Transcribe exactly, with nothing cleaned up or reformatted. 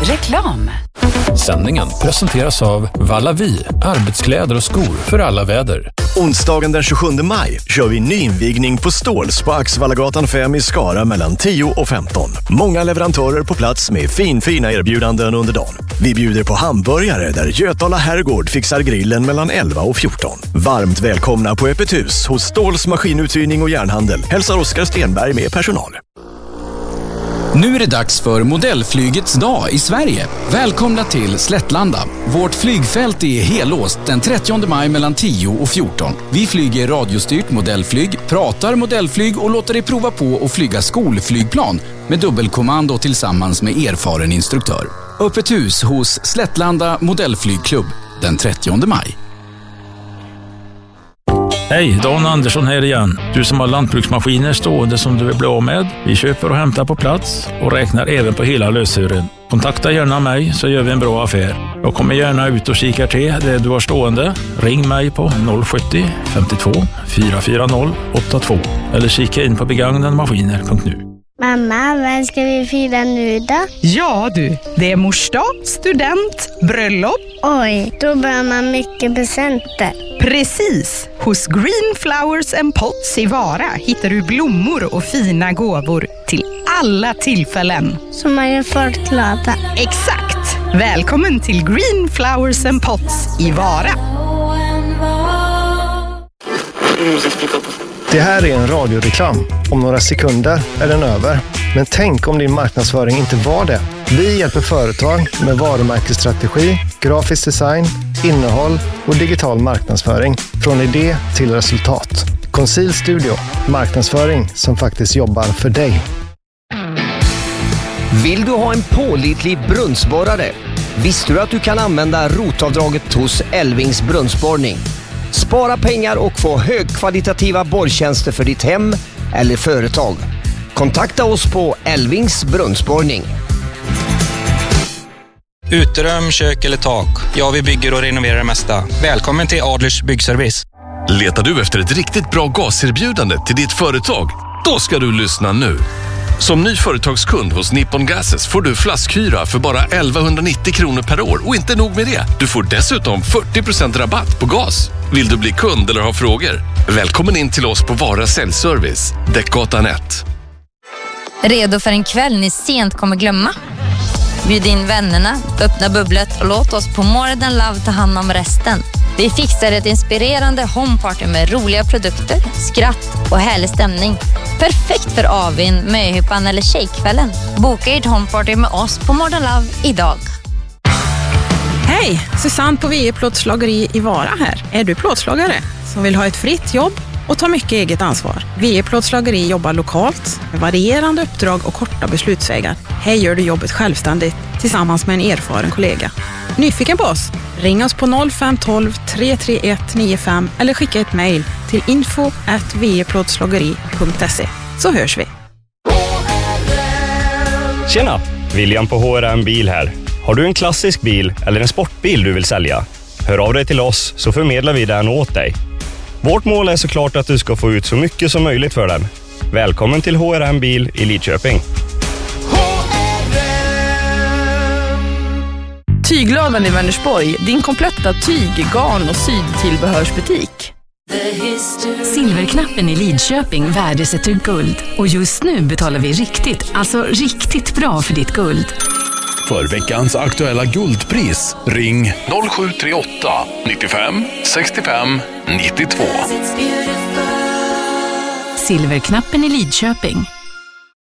Reklam. Sändningen presenteras av Vallavi, arbetskläder och skor för alla väder. Onsdagen den tjugosjunde maj kör vi nyinvigning på Ståls på Axvallagatan fem i Skara mellan tio och femton. Många leverantörer på plats med fin, fina erbjudanden under dagen. Vi bjuder på hamburgare där Götala Herrgård fixar grillen mellan elva och fjorton. Varmt välkomna på öppet hus hos Ståls maskinuthyrning och järnhandel. Hälsar Oskar Stenberg med personal. Nu är det dags för modellflygets dag i Sverige. Välkomna till Slättlanda. Vårt flygfält är helåst den trettionde maj mellan tio och fjorton. Vi flyger radiostyrt modellflyg, pratar modellflyg och låter dig prova på att flyga skolflygplan med dubbelkommando tillsammans med erfaren instruktör. Öppet hus hos Slättlanda modellflygklubb den trettionde maj. Hej, Dan Andersson här igen. Du som har lantbruksmaskiner stående som du vill bli av med. Vi köper och hämtar på plats och räknar även på hela lösören. Kontakta gärna mig så gör vi en bra affär. Jag kommer gärna ut och kikar till det du har stående. Ring mig på noll sjuttio femtiotvå fyra fyra noll åtta två eller kika in på begagnadmaskiner punkt nu. Mamma, vem ska vi fira nu då? Ja du, det är morsdag, student, bröllop. Oj, då behöver man mycket presenter. Precis! Hos Green Flowers and Pots i Vara hittar du blommor och fina gåvor till alla tillfällen. Så man gör folk glada. Exakt! Välkommen till Green Flowers and Pots i Vara. Det här är en radioreklam. Om några sekunder är den över. Men tänk om din marknadsföring inte var det. Vi hjälper företag med varumärkesstrategi, grafisk design, innehåll och digital marknadsföring. Från idé till resultat. Conceal Studio. Marknadsföring som faktiskt jobbar för dig. Vill du ha en pålitlig brunnsborrare? Visste du att du kan använda rotavdraget hos Elvings brunnsborrning? Spara pengar och få högkvalitativa borrtjänster för ditt hem eller företag. Kontakta oss på Elvings brunnsborrning. Uterum, kök eller tak. Ja, vi bygger och renoverar det mesta. Välkommen till Adlers byggservice. Letar du efter ett riktigt bra gaserbjudande till ditt företag? Då ska du lyssna nu. Som ny företagskund hos Nippon Gases får du flaskhyra för bara elvahundranittio kronor per år. Och inte nog med det, du får dessutom fyrtio procent rabatt på gas. Vill du bli kund eller ha frågor? Välkommen in till oss på Vara Säljservice, Däckgatan ett. Redo för en kväll ni sent kommer glömma? Bjud in vännerna, öppna bubblet och låt oss på More Than Love ta hand om resten. Vi fixar ett inspirerande homeparty med roliga produkter, skratt och härlig stämning. Perfekt för avin, möhippan eller tjejkvällen. Boka ert homeparty med oss på More Than Love idag. Hej, Susanne på V E Plåtslageri i Vara här. Är du plåtslagare som vill ha ett fritt jobb och ta mycket eget ansvar? V E Plåtslageri jobbar lokalt med varierande uppdrag och korta beslutsvägar. Här gör du jobbet självständigt tillsammans med en erfaren kollega. Nyfiken på oss? Ring oss på noll fem ett två tre tre ett nio fem eller skicka ett mejl till info at v e plåtslageri punkt se så hörs vi. Tjena, William på H R M Bil här. Har du en klassisk bil eller en sportbil du vill sälja? Hör av dig till oss så förmedlar vi den åt dig. Vårt mål är såklart att du ska få ut så mycket som möjligt för den. Välkommen till H R M Bil i Lidköping. Tyglöven i Vänersborg, din kompletta tyg-, garn- och sydtillbehörsbutik. Silverknappen i Lidköping värdesätter guld. Och just nu betalar vi riktigt, alltså riktigt bra för ditt guld. För veckans aktuella guldpris, ring noll sju tre åtta nittiofem sextiofem nittiotvå. Silverknappen i Lidköping.